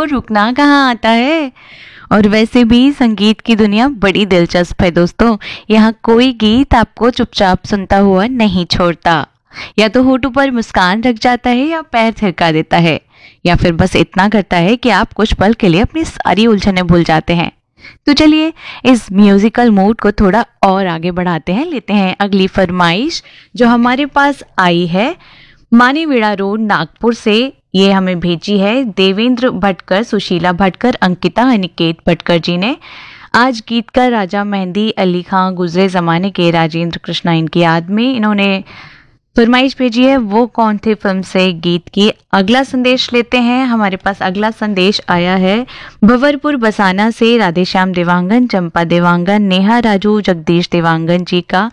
तो रुकना कहाँ आता है। और वैसे भी संगीत की दुनिया बड़ी दिलचस्प है दोस्तों। यहाँ कोई गीत आपको चुपचाप सुनता हुआ नहीं छोड़ता। या तो होठों पर मुस्कान रख जाता है, या पैर थिरका देता है, या फिर बस इतना करता है कि आप कुछ पल के लिए अपनी सारी उलझनें भूल जाते हैं। तो चलिए इस म्यूजिकल मूड को थोड़ा और आगे बढ़ाते हैं। लेते हैं अगली फरमाइश जो हमारे पास आई है मानीविड़ा रोड नागपुर से। ये हमें भेजी है देवेंद्र भटकर, सुशीला भटकर, अंकिता, अनिकेत भटकर जी ने। आज गीतकार राजा मेहंदी अली खां गुजरे जमाने के राजेंद्र कृष्णा इनकी याद में इन्होंने फरमाइश भेजी है। वो कौन थे फिल्म से गीत की। अगला संदेश लेते हैं। हमारे पास अगला संदेश आया है भंवरपुर बसाना से राधेश्याम देवांगन, चंपा देवांगन, नेहा राजू, जगदीश देवांगन जी का।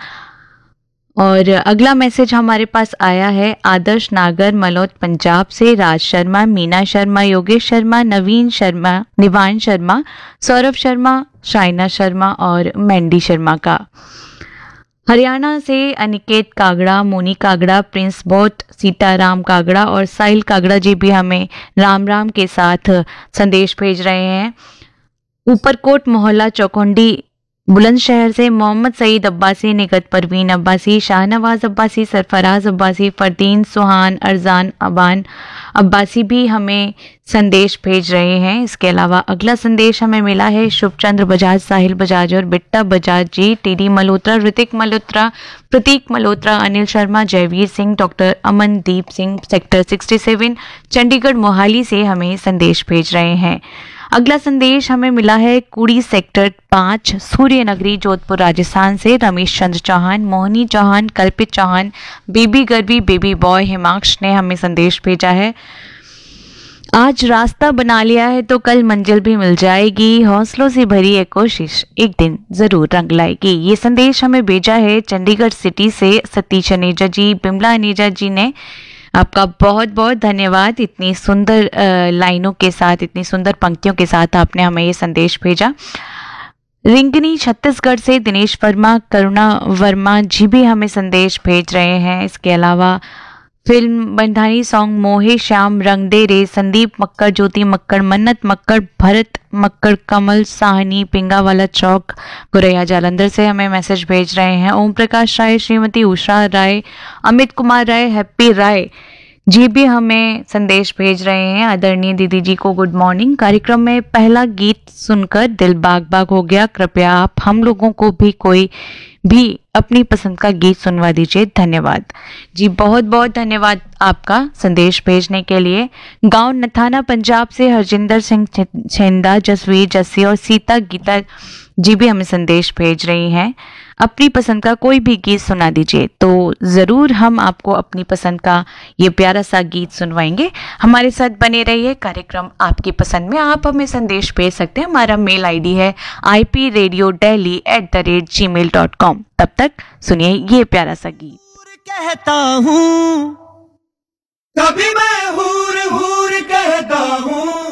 और अगला मैसेज हमारे पास आया है आदर्श नागर मलौद पंजाब से, राज शर्मा, मीना शर्मा, योगेश शर्मा, नवीन शर्मा, निवान शर्मा, सौरभ शर्मा, शाइना शर्मा और मैंडी शर्मा का। हरियाणा से अनिकेत कागड़ा, मोनी कागड़ा, प्रिंस बोट, सीताराम कागड़ा और साहिल कागड़ा जी भी हमें राम राम के साथ संदेश भेज रहे हैं। ऊपरकोट मोहल्ला चौकुंडी बुलंदशहर से मोहम्मद सईद अब्बासी, निगत परवीन अब्बासी, शाहनवाज अब्बासी, सरफराज अब्बासी, फरदीन सुहान, अरजान अबान अब्बासी भी हमें संदेश भेज रहे हैं। इसके अलावा अगला संदेश हमें मिला है शुभचंद्र बजाज, साहिल बजाज और बिट्टा बजाज जी, टीडी मल्होत्रा, ऋतिक मल्होत्रा, प्रतीक मल्होत्रा, अनिल शर्मा, जयवीर सिंह, डॉक्टर अमनदीप सिंह, सेक्टर 67 चंडीगढ़ मोहाली से हमें संदेश भेज रहे हैं। अगला संदेश हमें मिला है कुड़ी सेक्टर 5 सूर्य नगरी जोधपुर राजस्थान से रमेश चंद्र चौहान, मोहनी चौहान, कल्पित चौहान, बेबी गर्वी, बेबी बॉय हिमाक्ष ने हमें संदेश भेजा है। आज रास्ता बना लिया है तो कल मंजिल भी मिल जाएगी, हौसलों से भरी है कोशिश एक दिन जरूर रंग लाएगी। ये संदेश हमें भेजा है चंडीगढ़ सिटी से सतीश अनेजा जी, बिमला अनेजा जी ने। आपका बहुत बहुत धन्यवाद। इतनी सुंदर लाइनों के साथ, इतनी सुंदर पंक्तियों के साथ आपने हमें ये संदेश भेजा। रिंगनी छत्तीसगढ़ से दिनेश वर्मा, करुणा वर्मा जी भी हमें संदेश भेज रहे हैं। इसके अलावा फिल्म बंधानी सॉन्ग मोहे श्याम रंग दे रे, संदीप मक्कड़, ज्योति मक्कड़, मन्नत मक्कड़, भरत मक्कड़, कमल साहनी, पिंगावाला चौक, गुरैया जालंधर से हमें मैसेज भेज रहे हैं। ओम प्रकाश राय, श्रीमती उषा राय, अमित कुमार राय, हैप्पी राय जी भी हमें संदेश भेज रहे हैं। आदरणीय दीदी जी को गुड मॉर्निंग। कार्यक्रम में पहला गीत सुनकर दिल बाग बाग हो गया, कृपया आप हम लोगों को भी कोई भी अपनी पसंद का गीत सुनवा दीजिए, धन्यवाद जी। बहुत बहुत धन्यवाद आपका संदेश भेजने के लिए। गांव नथाना पंजाब से हरजिंदर सिंह छेंदा, जसवीर जस्सी और सीता गीता जी भी हमें संदेश भेज रही हैं। अपनी पसंद का कोई भी गीत सुना दीजिए तो ज़रूर हम आपको अपनी पसंद का ये प्यारा सा गीत सुनवाएंगे। हमारे साथ बने रहिए कार्यक्रम आपकी पसंद में। आप हमें संदेश भेज सकते हैं। हमारा मेल आईडी है ipradiodeli@gmail.com। तब तक सुनिए ये प्यारा सा गीत। कहता हूँ कभी मैं हूर हूर कहता हूँ।